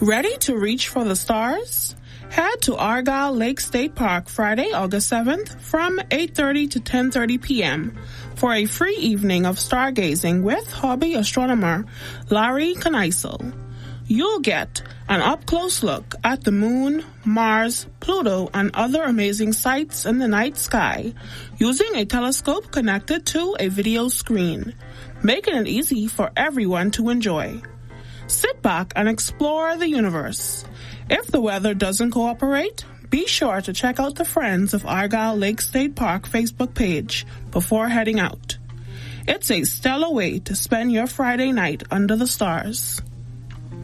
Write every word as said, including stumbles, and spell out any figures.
Ready to reach for the stars? Head to Argyle Lake State Park Friday, August seventh from eight thirty to ten thirty p.m. for a free evening of stargazing with hobby astronomer Larry Kneisel. You'll get an up-close look at the moon, Mars, Pluto, and other amazing sights in the night sky using a telescope connected to a video screen, making it easy for everyone to enjoy. Sit back and explore the universe. If the weather doesn't cooperate, be sure to check out the Friends of Argyle Lake State Park Facebook page before heading out. It's a stellar way to spend your Friday night under the stars.